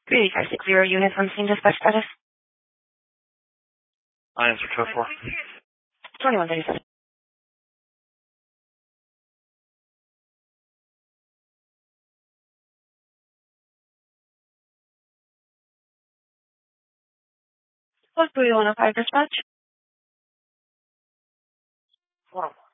3560 unit from scene dispatch status. I answer 204. 2137. What's 3105 dispatch? Hold on.